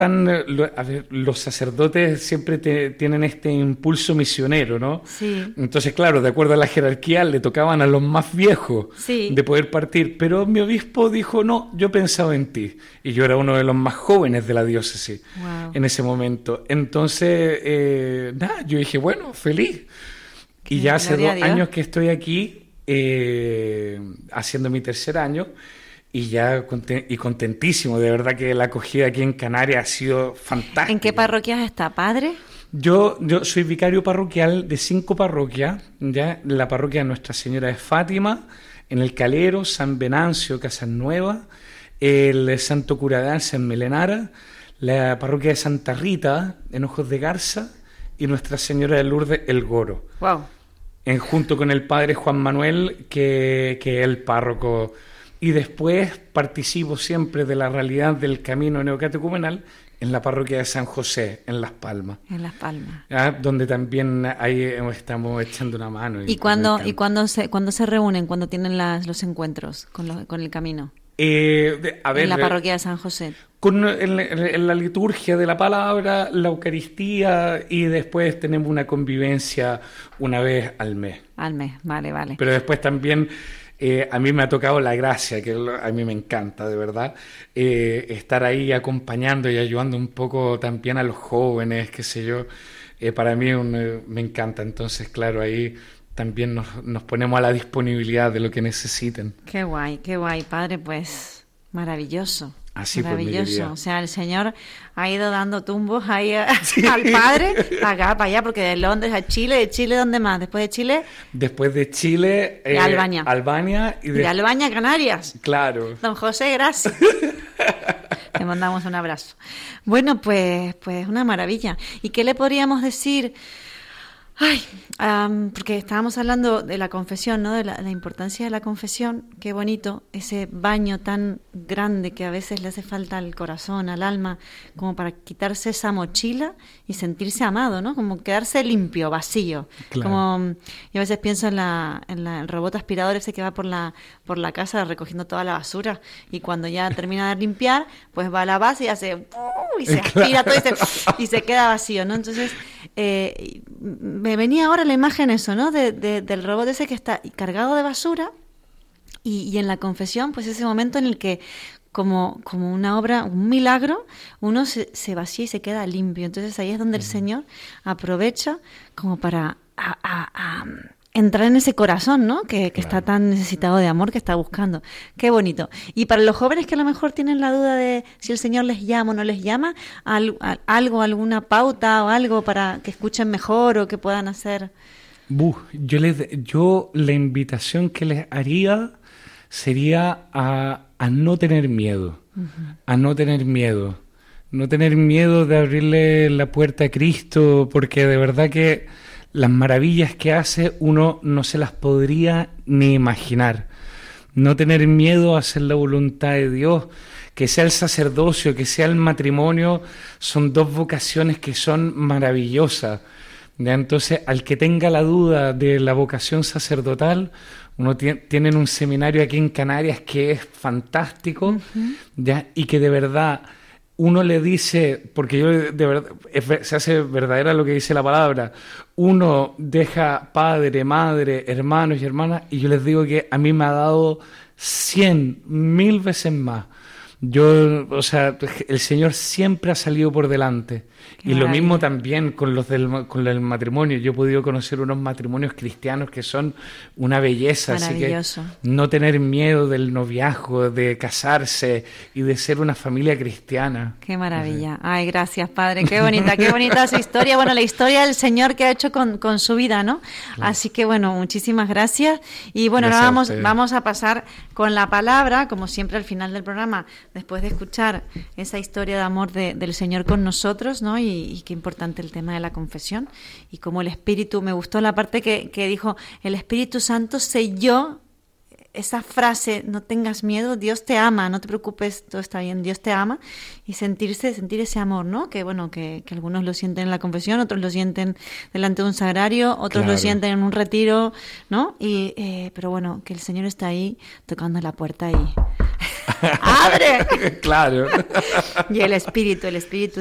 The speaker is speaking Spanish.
A ver, los sacerdotes siempre tienen este impulso misionero, ¿no? Sí. Entonces, claro, de acuerdo a la jerarquía, le tocaban a los más viejos Sí. de poder partir. Pero mi obispo dijo, no, yo he pensado en ti. Y yo era uno de los más jóvenes de la diócesis en ese momento. Entonces, nada, yo dije, bueno, feliz. Y ya hace 2 años que estoy aquí, haciendo mi 3er año. Y ya contentísimo, de verdad que la acogida aquí en Canarias ha sido fantástica. ¿En qué parroquias está, padre? Yo soy vicario parroquial de 5 parroquias, ¿ya? La parroquia de Nuestra Señora de Fátima, en El Calero, San Venancio, Casas Nuevas, el Santo Cura de Arce en Melenara, la parroquia de Santa Rita, en Ojos de Garza, y Nuestra Señora de Lourdes, El Goro. Wow. Junto con el padre Juan Manuel, que es el párroco. Y después participo siempre de la realidad del camino neocatecumenal en la parroquia de San José, en Las Palmas. En Las Palmas. Donde también ahí estamos echando una mano. ¿Y cuándo se reúnen, cuando tienen los encuentros con el camino? A ver, en la parroquia de San José. En la liturgia de la palabra, la Eucaristía, y después tenemos una convivencia una vez al mes. Al mes, vale. Pero después también... a mí me ha tocado la gracia, que a mí me encanta, de verdad, estar ahí acompañando y ayudando un poco también a los jóvenes, qué sé yo, para mí me encanta. Entonces, claro, ahí también nos ponemos a la disponibilidad de lo que necesiten. Qué guay, padre, pues maravilloso. Así maravilloso, o sea, el Señor ha ido dando tumbos ahí al Padre, acá, para allá, porque de Londres a Chile, ¿de Chile dónde más? Después de Chile, Albania y de Albania a Canarias. Claro. Don José, gracias. Le mandamos un abrazo. Bueno, pues una maravilla. ¿Y qué le podríamos decir? Porque estábamos hablando de la confesión, ¿no? De la importancia de la confesión. Qué bonito, ese baño tan grande que a veces le hace falta al corazón, al alma, como para quitarse esa mochila y sentirse amado, ¿no? Como quedarse limpio, vacío. Claro. Como yo a veces pienso en el robot aspirador ese que va por la casa recogiendo toda la basura, y cuando ya termina de limpiar, pues va a la base y hace y se aspira todo y se queda vacío, ¿no? Entonces me venía ahora la imagen eso, ¿no? Del robot ese que está cargado de basura, y en la confesión, pues ese momento en el que como una obra, un milagro, uno se vacía y se queda limpio. Entonces ahí es donde el Señor aprovecha como para entrar en ese corazón, ¿no? Que claro, está tan necesitado de amor, que está buscando. Qué bonito. Y para los jóvenes que a lo mejor tienen la duda de si el Señor les llama o no les llama, alguna pauta o algo para que escuchen mejor o que puedan hacer. Yo la invitación que les haría sería a no tener miedo, a no tener miedo. No tener miedo de abrirle la puerta a Cristo, porque de verdad que las maravillas que hace uno no se las podría ni imaginar. No tener miedo a hacer la voluntad de Dios, que sea el sacerdocio, que sea el matrimonio, son 2 vocaciones que son maravillosas. ¿Ya? Entonces, al que tenga la duda de la vocación sacerdotal, uno tienen un seminario aquí en Canarias que es fantástico, ¿ya? Y que de verdad uno le dice, porque yo de verdad se hace verdadera lo que dice la palabra, uno deja padre, madre, hermanos y hermanas, y yo les digo que a mí me ha dado 100, 1000 veces más. O sea, el Señor siempre ha salido por delante. Y lo mismo también con con el matrimonio. Yo he podido conocer unos matrimonios cristianos que son una belleza. Así que no tener miedo del noviazgo, de casarse y de ser una familia cristiana. Qué maravilla. Ay, gracias, Padre. Qué bonita su historia. Bueno, la historia del Señor que ha hecho con su vida, ¿no? Claro. Así que, bueno, muchísimas gracias. Y bueno, ahora vamos a pasar con la palabra, como siempre al final del programa, después de escuchar esa historia de amor del Señor con nosotros, ¿no? Y qué importante el tema de la confesión, y cómo el Espíritu, me gustó la parte que dijo, el Espíritu Santo selló esa frase, no tengas miedo, Dios te ama, no te preocupes, todo está bien, Dios te ama, y sentir ese amor, ¿no? Que bueno, que algunos lo sienten en la confesión, otros lo sienten delante de un sagrario, otros lo sienten en un retiro, ¿no? Pero bueno, que el Señor está ahí tocando la puerta y ¡Abre! Claro. Y el espíritu